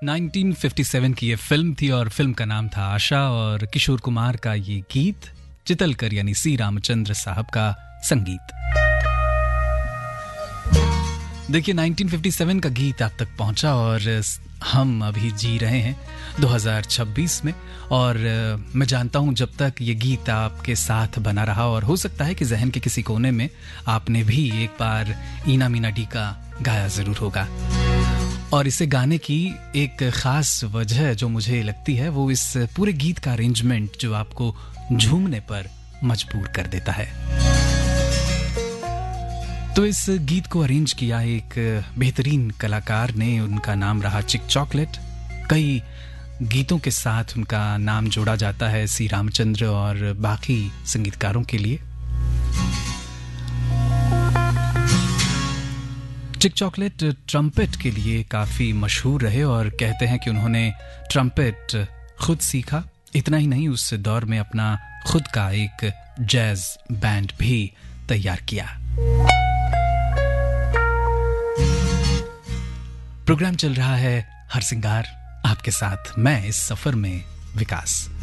1957 की ये फिल्म थी और फिल्म का नाम था आशा और किशोर कुमार का ये गीत, चितलकर यानी सी रामचंद्र साहब का संगीत। देखिए 1957 का गीत आप तक पहुंचा और हम अभी जी रहे हैं 2026 में और मैं जानता हूं जब तक ये गीत आपके साथ बना रहा और हो सकता है कि जहन के किसी कोने में आपने भी एक बार ईना मीना डी का गाया जरूर होगा। और इसे गाने की एक खास वजह जो मुझे लगती है वो इस पूरे गीत का अरेंजमेंट जो आपको झूमने पर मजबूर कर देता है। तो इस गीत को अरेंज किया एक बेहतरीन कलाकार ने, उनका नाम रहा चिक चॉकलेट। कई गीतों के साथ उनका नाम जोड़ा जाता है सी रामचंद्र और बाकी संगीतकारों के लिए। चिक चॉकलेट ट्रम्पेट के लिए काफी मशहूर रहे और कहते हैं कि उन्होंने ट्रम्पेट खुद सीखा। इतना ही नहीं, उस दौर में अपना खुद का एक जैज बैंड भी तैयार किया। प्रोग्राम चल रहा है हर सिंगार, आपके साथ मैं इस सफर में विकास।